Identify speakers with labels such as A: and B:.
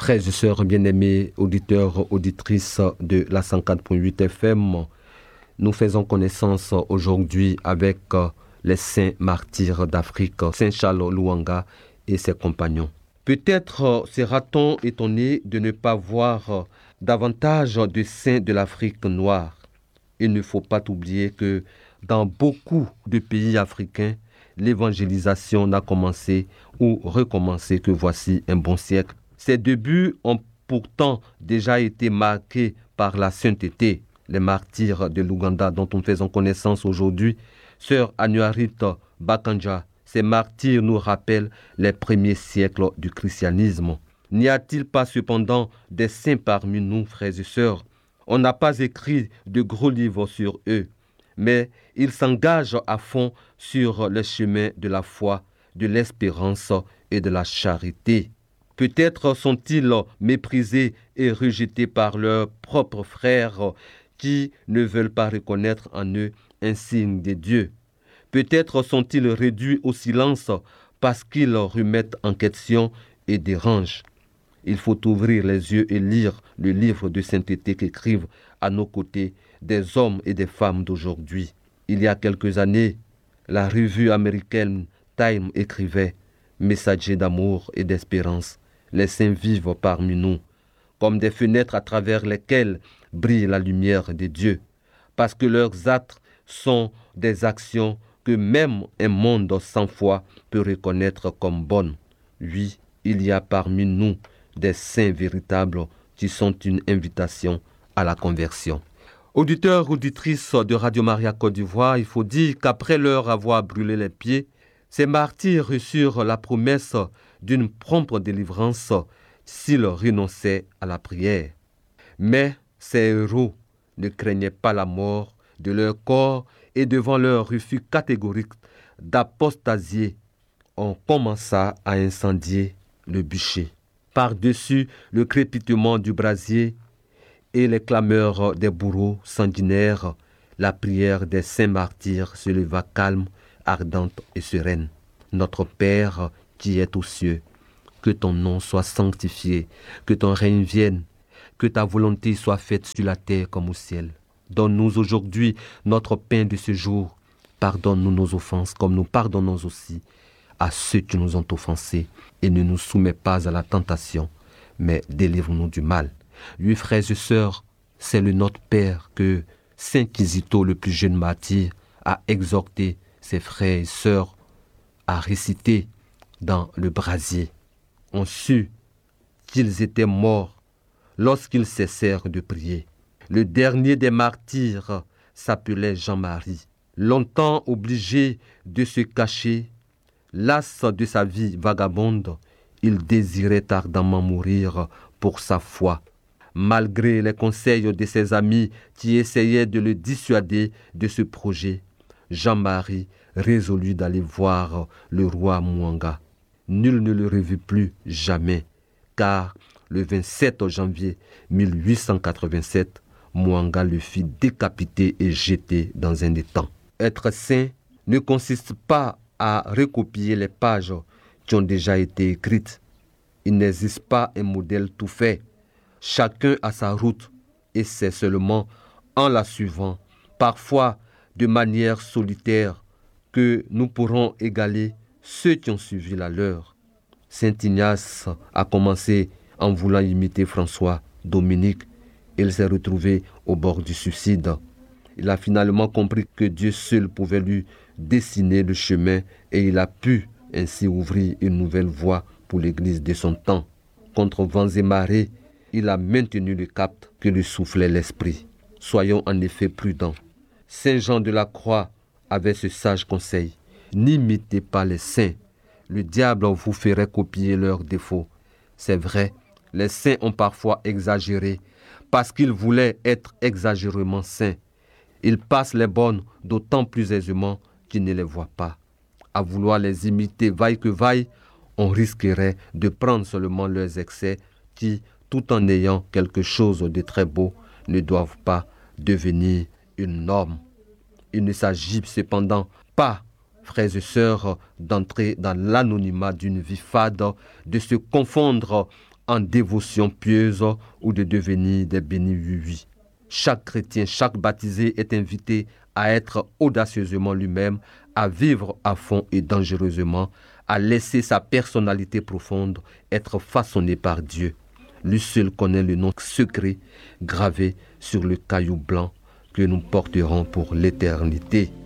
A: Frères et sœurs bien-aimés, auditeurs, auditrices de la 104.8 FM, nous faisons connaissance aujourd'hui avec les saints martyrs d'Afrique, Saint Charles Lwanga et ses compagnons. Peut-être sera-t-on étonné de ne pas voir davantage de saints de l'Afrique noire. Il ne faut pas oublier que dans beaucoup de pays africains, l'évangélisation n'a commencé ou recommencé que voici un bon siècle. Ses débuts ont pourtant déjà été marqués par la sainteté. Les martyrs de l'Ouganda dont nous faisons connaissance aujourd'hui, sœur Anuarit Bakanja, ces martyrs nous rappellent les premiers siècles du christianisme. N'y a-t-il pas cependant des saints parmi nous, frères et sœurs? On n'a pas écrit de gros livres sur eux, mais ils s'engagent à fond sur le chemin de la foi, de l'espérance et de la charité. Peut-être sont-ils méprisés et rejetés par leurs propres frères qui ne veulent pas reconnaître en eux un signe de Dieu. Peut-être sont-ils réduits au silence parce qu'ils remettent en question et dérangent. Il faut ouvrir les yeux et lire le livre de sainteté qu'écrivent à nos côtés des hommes et des femmes d'aujourd'hui. Il y a quelques années, la revue américaine Time écrivait « Messagers d'amour et d'espérance, les saints vivent parmi nous, comme des fenêtres à travers lesquelles brille la lumière de Dieu, parce que leurs actes sont des actions que même un monde sans foi peut reconnaître comme bonnes. Oui, il y a parmi nous des saints véritables qui sont une invitation à la conversion. » Auditeurs, auditrices de Radio Maria Côte d'Ivoire, il faut dire qu'après leur avoir brûlé les pieds, ces martyrs reçurent la promesse d'une prompte délivrance s'ils renonçaient à la prière. Mais ces héros ne craignaient pas la mort de leur corps et devant leur refus catégorique d'apostasier, on commença à incendier le bûcher. Par-dessus le crépitement du brasier et les clameurs des bourreaux sanguinaires, la prière des saints martyrs se leva calme, ardente et sereine. Notre Père qui es aux cieux, que ton nom soit sanctifié, que ton règne vienne, que ta volonté soit faite sur la terre comme au ciel. Donne-nous aujourd'hui notre pain de ce jour. Pardonne-nous nos offenses comme nous pardonnons aussi à ceux qui nous ont offensés, et ne nous soumets pas à la tentation, mais délivre-nous du mal. Oui, frères et sœurs, c'est le Notre Père que Saint Kizito, le plus jeune martyr, a exhorté ses frères et sœurs à réciter dans le brasier. On sut qu'ils étaient morts lorsqu'ils cessèrent de prier. Le dernier des martyrs s'appelait Jean-Marie. Longtemps obligé de se cacher, las de sa vie vagabonde, il désirait ardemment mourir pour sa foi. Malgré les conseils de ses amis qui essayaient de le dissuader de ce projet, Jean-Marie résolut d'aller voir le roi Mwanga. Nul ne le revit plus jamais, car le 27 janvier 1887, Mwanga le fit décapiter et jeter dans un étang. Être saint ne consiste pas à recopier les pages qui ont déjà été écrites. Il n'existe pas un modèle tout fait. Chacun a sa route et c'est seulement en la suivant, parfois de manière solitaire, que nous pourrons égaler ceux qui ont suivi la leur. Saint Ignace a commencé en voulant imiter François Dominique. Il s'est retrouvé au bord du suicide. Il a finalement compris que Dieu seul pouvait lui dessiner le chemin et il a pu ainsi ouvrir une nouvelle voie pour l'Église de son temps. Contre vents et marées, il a maintenu le cap que lui soufflait l'esprit. Soyons en effet prudents. Saint Jean de la Croix avait ce sage conseil. N'imitez pas les saints. Le diable vous ferait copier leurs défauts. C'est vrai, les saints ont parfois exagéré parce qu'ils voulaient être exagérément saints. Ils passent les bornes d'autant plus aisément qu'ils ne les voient pas. À vouloir les imiter vaille que vaille, on risquerait de prendre seulement leurs excès qui, tout en ayant quelque chose de très beau, ne doivent pas devenir une norme. Il ne s'agit cependant pas, frères et sœurs, d'entrer dans l'anonymat d'une vie fade, de se confondre en dévotion pieuse ou de devenir des bénis. Chaque chrétien, chaque baptisé est invité à être audacieusement lui-même, à vivre à fond et dangereusement, à laisser sa personnalité profonde être façonnée par Dieu. Lui seul connaît le nom secret gravé sur le caillou blanc que nous porterons pour l'éternité.